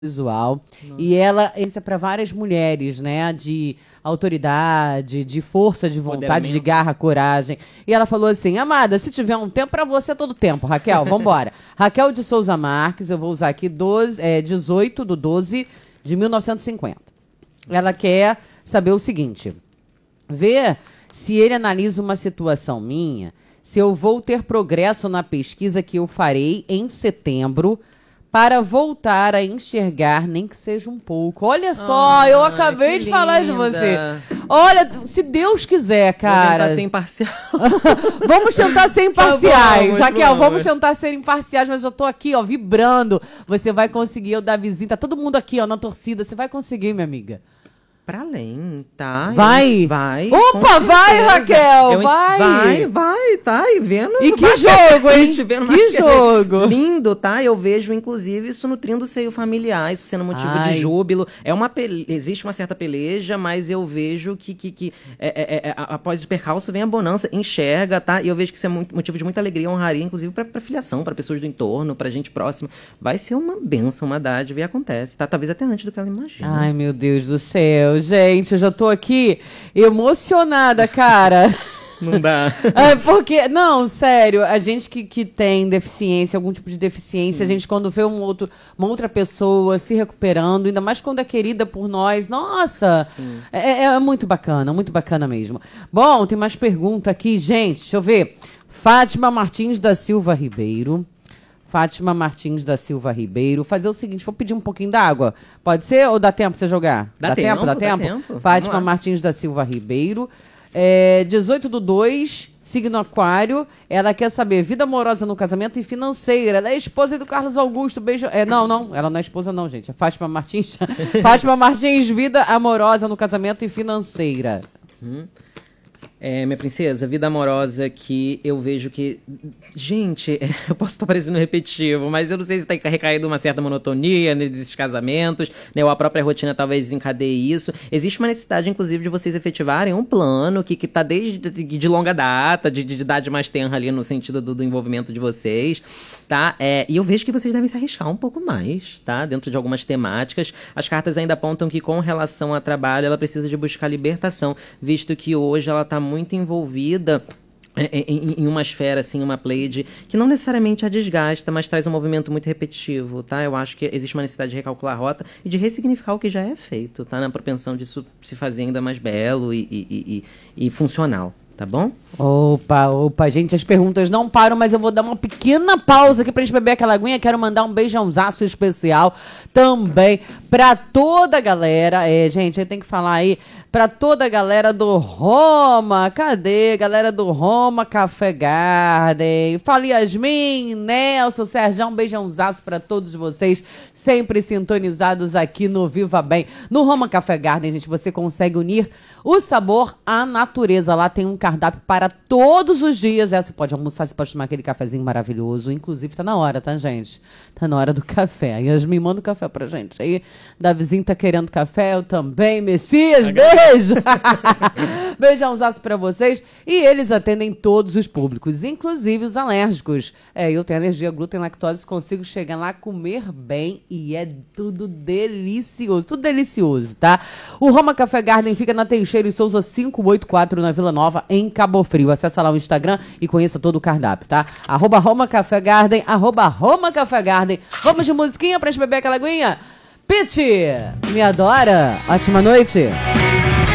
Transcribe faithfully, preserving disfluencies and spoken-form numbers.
visual. Nossa. E ela é para várias mulheres, né, de autoridade, de força de vontade, de garra, coragem. E ela falou assim: amada, se tiver um tempo, para você é todo tempo, Raquel, vambora. Raquel de Souza Marques, eu vou usar aqui doze, é, dezoito de doze de mil novecentos e cinquenta. Ela quer saber o seguinte: ver se ele analisa uma situação minha, se eu vou ter progresso na pesquisa que eu farei em setembro, para voltar a enxergar, nem que seja um pouco. Olha só, ah, eu acabei de linda. falar de você. Olha, se Deus quiser, cara. Vamos tentar ser imparcial. Vamos tentar ser imparciais. Tá bom, Raquel, vamos. vamos tentar ser imparciais, mas eu tô aqui, ó, vibrando. Você vai conseguir, o Davizinho, tá todo mundo aqui, ó, na torcida. Você vai conseguir, minha amiga. Pra além, tá? Vai? Vai. Opa, vai, Raquel, eu, vai. Vai, vai, tá? E vendo... E que jogo, hein? Vendo que jogo. Lindo, tá? Eu vejo, inclusive, isso nutrindo o seio familiar, isso sendo motivo Ai. de júbilo. É uma pele... Existe uma certa peleja, mas eu vejo que, que, que é, é, é, após o percalço vem a bonança, enxerga, tá? E eu vejo que isso é muito, motivo de muita alegria, honraria, inclusive pra, pra filiação, pra pessoas do entorno, pra gente próxima. Vai ser uma bênção, uma dádiva e acontece, tá? Talvez até antes do que ela imagina. Ai, meu Deus do céu. Gente, eu já tô aqui emocionada, cara. Não dá. É porque, não, sério, a gente que, que tem deficiência, algum tipo de deficiência, Sim. a gente quando vê um outro, uma outra pessoa se recuperando, ainda mais quando é querida por nós, nossa, é, é muito bacana, muito bacana mesmo. Bom, tem mais pergunta aqui, gente, deixa eu ver. Fátima Martins da Silva Ribeiro. Fátima Martins da Silva Ribeiro. Fazer o seguinte, vou pedir um pouquinho d'água. Pode ser ou dá tempo pra você jogar? Dá, dá tempo, Dá dá tempo? tempo. Fátima Martins da Silva Ribeiro. É, dezoito do dois, signo aquário. Ela quer saber vida amorosa no casamento e financeira. Ela é esposa do Carlos Augusto. Beijo. É, não, não. Ela não é esposa não, gente. É Fátima Martins. Fátima Martins, vida amorosa no casamento e financeira. Hum. É, minha princesa, vida amorosa que eu vejo que... Gente, eu posso estar parecendo repetitivo, mas eu não sei se está recaído uma certa monotonia nesses casamentos, né? Ou a própria rotina talvez desencadeie isso. Existe uma necessidade, inclusive, de vocês efetivarem um plano que está desde de, de longa data, de, de idade mais tenra ali no sentido do, do envolvimento de vocês, tá? É, e eu vejo que vocês devem se arriscar um pouco mais, tá? Dentro de algumas temáticas. As cartas ainda apontam que com relação a trabalho, ela precisa de buscar libertação, visto que hoje ela está muito envolvida em, em uma esfera, assim, uma pleiade, que não necessariamente a desgasta, mas traz um movimento muito repetitivo, tá? Eu acho que existe uma necessidade de recalcular a rota e de ressignificar o que já é feito, tá? Na propensão disso se fazer ainda mais belo e, e, e, e funcional. Tá bom? Opa, opa, gente, as perguntas não param, mas eu vou dar uma pequena pausa aqui pra gente beber aquela aguinha. Quero mandar um beijãozaço especial também pra toda a galera. É, gente, aí tem que falar aí pra toda a galera do Roma. Cadê? Galera do Roma Café Garden. Fala, Yasmin, Nelson, Sérgio, um beijãozaço pra todos vocês, sempre sintonizados aqui no Viva Bem. No Roma Café Garden, gente, você consegue unir o sabor à natureza. Lá tem um cardápio para todos os dias. É, você pode almoçar, você pode tomar aquele cafezinho maravilhoso. Inclusive, tá na hora, tá, gente? Tá na hora do café. A Yasmin manda o café pra gente. Aí, Davizinho tá querendo café, eu também. Messias, beijo! Beijãozaço pra vocês. E eles atendem todos os públicos, inclusive os alérgicos. É, eu tenho alergia a glúten, lactose, consigo chegar lá, comer bem e é tudo delicioso. Tudo delicioso, tá? O Roma Café Garden fica na Teixeira e Souza quinhentos e oitenta e quatro, na Vila Nova, em Cabo Frio. Acessa lá o Instagram e conheça todo o cardápio, tá? Arroba Roma Café Garden, arroba Roma Café Garden. Vamos de musiquinha pra gente beber aquela aguinha? Pete, me adora. Ótima noite.